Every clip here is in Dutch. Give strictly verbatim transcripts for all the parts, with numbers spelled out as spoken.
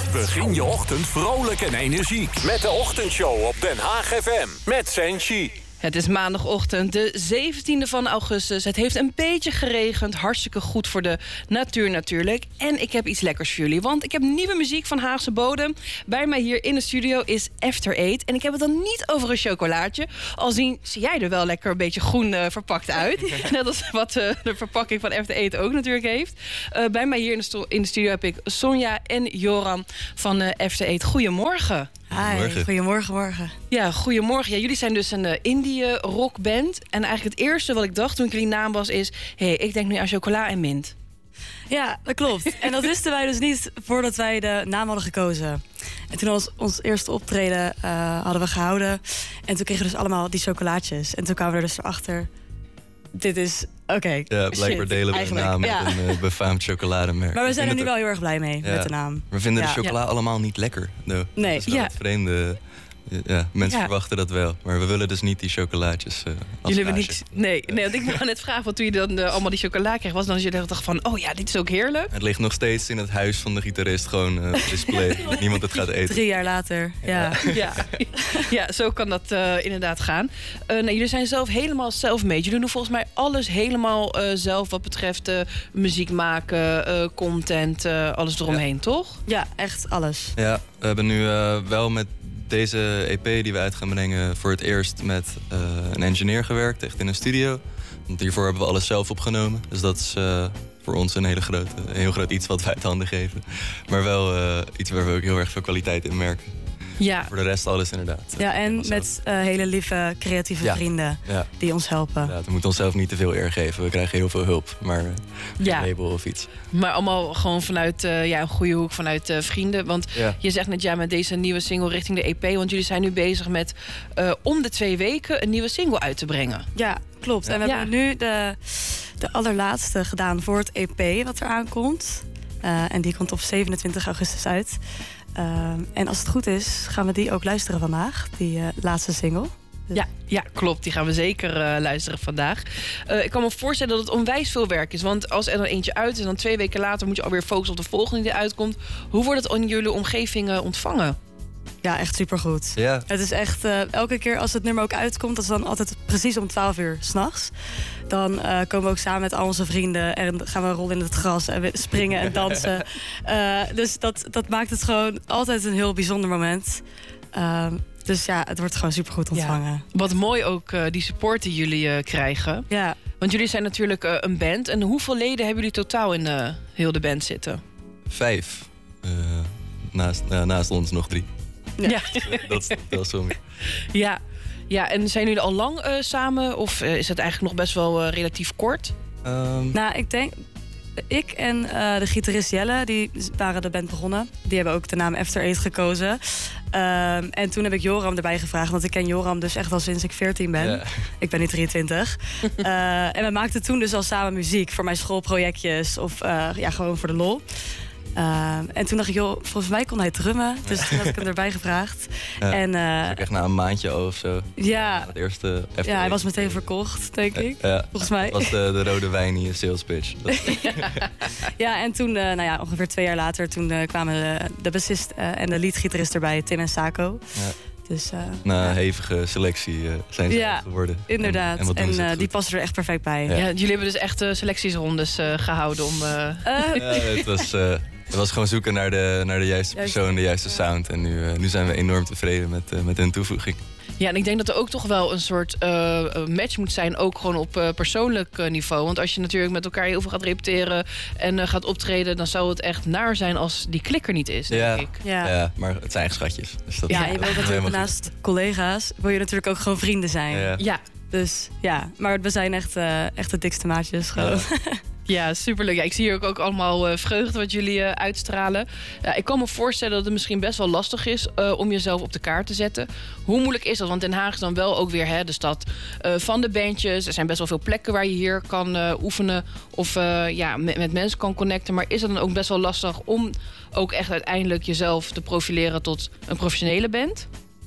Begin je ochtend vrolijk en energiek. Met de ochtendshow op Den Haag F M. Met Senshi. Het is maandagochtend, de zeventiende van augustus. Het heeft een beetje geregend. Hartstikke goed voor de natuur natuurlijk. En ik heb iets lekkers voor jullie. Want ik heb nieuwe muziek van Haagse bodem. Bij mij hier in de studio is After Eight. En ik heb het dan niet over een chocolaatje. Al zien, zie jij er wel lekker een beetje groen uh, verpakt uit. Net als wat uh, de verpakking van After Eight ook natuurlijk heeft. Uh, bij mij hier in de, sto- in de studio heb ik Sonja en Joram van uh, After Eight. Goedemorgen. Hi, goedemorgen, morgen. Ja, goedemorgen. Ja, jullie zijn dus een uh, indie rockband. En eigenlijk het eerste wat ik dacht toen ik jullie naam was is... hé, hey, ik denk nu aan chocola en mint. Ja, dat klopt. En dat wisten wij dus niet voordat wij de naam hadden gekozen. En toen was ons eerste optreden uh, hadden we gehouden. En toen kregen we dus allemaal die chocolaatjes. En toen kwamen we er dus erachter... dit is... Oké, okay, ja, blijkbaar shit, delen we een naam met ja. een uh, befaamd chocolademerk. Maar we zijn er nu wel heel erg blij mee, ja. met de naam. We vinden ja. de chocola ja. allemaal niet lekker. No. Nee. Dat is wel ja. het vreemde. Ja, mensen ja. verwachten dat wel. Maar we willen dus niet die chocolaatjes uh, als jullie hebben niet. Nee, nee, want ik wou net vragen, want toen je dan uh, allemaal die chocola kreeg, was dan als je dacht van, oh ja, dit is ook heerlijk. Het ligt nog steeds in het huis van de gitarist gewoon uh, op display. Dat niemand het gaat eten. Drie jaar later, ja. Ja, ja. ja zo kan dat uh, inderdaad gaan. Uh, nou, jullie zijn zelf helemaal self-made. Jullie doen volgens mij alles helemaal uh, zelf wat betreft uh, muziek maken, uh, content, uh, alles eromheen, ja. toch? Ja, echt alles. Ja, we hebben nu uh, wel met deze E P die we uit gaan brengen voor het eerst met uh, een engineer gewerkt, echt in een studio. Want hiervoor hebben we alles zelf opgenomen. Dus dat is uh, voor ons een, hele grote, een heel groot iets wat wij uit handen geven. Maar wel uh, iets waar we ook heel erg veel kwaliteit in merken. Ja. Voor de rest alles inderdaad. Ja, en met uh, hele lieve, creatieve ja. vrienden ja. die ons helpen. Ja, we moeten onszelf niet te veel eer geven. We krijgen heel veel hulp, maar uh, ja. een label of iets. Maar allemaal gewoon vanuit uh, ja, een goede hoek, vanuit uh, vrienden. Want ja. je zegt net ja met deze nieuwe single richting de E P. Want jullie zijn nu bezig met uh, om de twee weken een nieuwe single uit te brengen. Ja, klopt. Ja. En we ja. hebben nu de, de allerlaatste gedaan voor het E P wat er aankomt. Uh, en die komt op zevenentwintig augustus uit. Uh, en als het goed is, gaan we die ook luisteren vandaag, die uh, laatste single. Dus... Ja, ja, klopt. Die gaan we zeker uh, luisteren vandaag. Uh, ik kan me voorstellen dat het onwijs veel werk is. Want als er dan eentje uit is en dan twee weken later moet je alweer focussen op de volgende die eruit komt. Hoe wordt het in jullie omgeving uh, ontvangen? Ja, echt supergoed. Ja. Het is echt, uh, elke keer als het nummer ook uitkomt, dat is dan altijd precies om twaalf uur 's nachts. Dan uh, komen we ook samen met al onze vrienden en gaan we rollen in het gras en we springen en dansen. uh, dus dat, dat maakt het gewoon altijd een heel bijzonder moment. Uh, dus ja, het wordt gewoon supergoed ontvangen. Ja. Wat mooi ook uh, die support die jullie uh, krijgen. Ja. Want jullie zijn natuurlijk uh, een band. En hoeveel leden hebben jullie totaal in uh, heel de band zitten? Vijf. Uh, naast, uh, naast ons nog drie. Ja. ja. Dat is wel zo. Ja. ja, en zijn jullie al lang uh, samen? Of uh, is het eigenlijk nog best wel uh, relatief kort? Um... Nou, ik denk... Ik en uh, de gitarist Jelle, die waren de band begonnen. Die hebben ook de naam After Eight gekozen. Um, en toen heb ik Joram erbij gevraagd. Want ik ken Joram dus echt al sinds ik veertien ben. Yeah. Ik ben nu drieëntwintig. uh, en we maakten toen dus al samen muziek voor mijn schoolprojectjes. Of uh, ja, gewoon voor de lol. Uh, en toen dacht ik, joh, volgens mij kon hij drummen. Dus toen had ik hem erbij gevraagd. Ja, en, uh, echt na een maandje of zo. Ja, het eerste ja hij was meteen verkocht, denk ik. Ja, volgens mij. Dat was de, de rode wijn in je sales pitch. ja. ja, en toen, uh, nou ja, ongeveer twee jaar later... toen uh, kwamen de, de bassist uh, en de leadgitarist erbij, Tim en Sako. Ja. Dus, uh, Na ja. hevige selectie uh, zijn ze ja, geworden. Inderdaad. En, en, en uh, die passen er echt perfect bij. Ja. Ja, jullie hebben dus echt uh, selectiesrondes uh, gehouden om... Uh... Uh. Ja, het was... Uh, Het was gewoon zoeken naar de, naar de juiste persoon, de juiste sound. En nu, uh, nu zijn we enorm tevreden met, uh, met hun toevoeging. Ja, en ik denk dat er ook toch wel een soort uh, match moet zijn, ook gewoon op uh, persoonlijk uh, niveau. Want als je natuurlijk met elkaar heel veel gaat repeteren en uh, gaat optreden, dan zou het echt naar zijn als die klik er niet is, denk ja, ik. Ja. ja, maar het zijn echt schatjes. Dus dat ja, je wilt natuurlijk naast collega's, wil je natuurlijk ook gewoon vrienden zijn. Ja. ja. Dus ja, maar we zijn echt, uh, echt de dikste maatjes gewoon. Ja. Ja, superleuk. Ja, ik zie hier ook, ook allemaal uh, vreugde wat jullie uh, uitstralen. Ja, ik kan me voorstellen dat het misschien best wel lastig is uh, om jezelf op de kaart te zetten. Hoe moeilijk is dat? Want Den Haag is dan wel ook weer hè, de stad uh, van de bandjes. Er zijn best wel veel plekken waar je hier kan uh, oefenen of uh, ja, met, met mensen kan connecten. Maar is het dan ook best wel lastig om ook echt uiteindelijk jezelf te profileren tot een professionele band?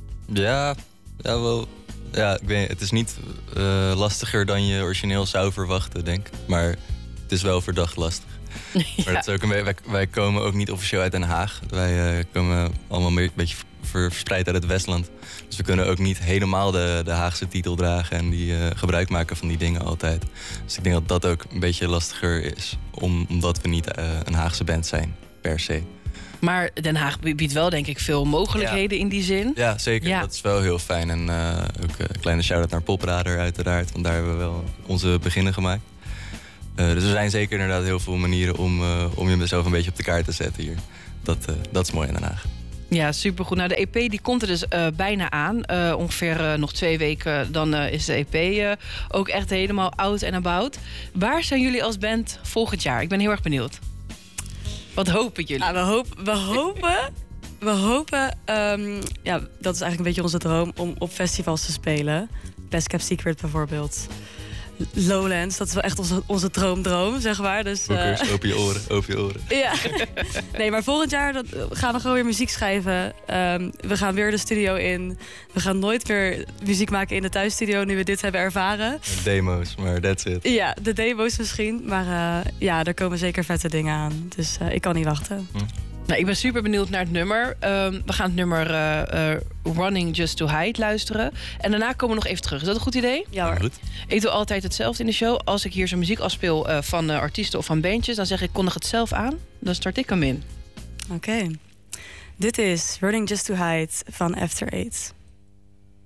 Ja, ja wel. Ja, ik weet, het is niet uh, lastiger dan je origineel zou verwachten, denk ik. Maar het is wel verdacht lastig. Ja. Maar dat is ook een beetje, wij, wij komen ook niet officieel uit Den Haag. Wij uh, komen allemaal een beetje verspreid uit het Westland. Dus we kunnen ook niet helemaal de, de Haagse titel dragen en die uh, gebruik maken van die dingen altijd. Dus ik denk dat dat ook een beetje lastiger is, om, omdat we niet uh, een Haagse band zijn, per se. Maar Den Haag biedt wel, denk ik, veel mogelijkheden ja. in die zin. Ja, zeker. Ja. Dat is wel heel fijn. En uh, ook een kleine shout-out naar Popradar uiteraard, want daar hebben we wel onze beginnen gemaakt. Uh, dus er zijn zeker inderdaad heel veel manieren om, uh, om jezelf een beetje op de kaart te zetten hier. Dat, uh, dat is mooi in Den Haag. Ja, supergoed. Nou, de E P die komt er dus uh, bijna aan. Uh, ongeveer uh, nog twee weken, dan uh, is de E P uh, ook echt helemaal out en about. Waar zijn jullie als band volgend jaar? Ik ben heel erg benieuwd. Wat hopen jullie? Ah, we, hoop, we hopen... We hopen... Um, ja, dat is eigenlijk een beetje onze droom om op festivals te spelen. Best Kept Secret bijvoorbeeld. Lowlands, dat is wel echt onze, onze droomdroom, zeg maar. Dus, Boekers, uh... open je oren, open je oren. Ja. Nee, maar volgend jaar dat, gaan we gewoon weer muziek schrijven. Um, we gaan weer de studio in. We gaan nooit meer muziek maken in de thuisstudio, nu we dit hebben ervaren. Demo's, maar that's it. Ja, de demo's misschien. Maar uh, ja, er komen zeker vette dingen aan. Dus uh, ik kan niet wachten. Hm. Nou, ik ben super benieuwd naar het nummer. Um, we gaan het nummer uh, uh, Running Just to Hide luisteren. En daarna komen we nog even terug. Is dat een goed idee? Ja hoor. Goed. Ik doe altijd hetzelfde in de show. Als ik hier zo'n muziek afspeel uh, van uh, artiesten of van bandjes... dan zeg ik, kondig het zelf aan. Dan start ik hem in. Oké. Okay. Dit is Running Just to Hide van After Eight.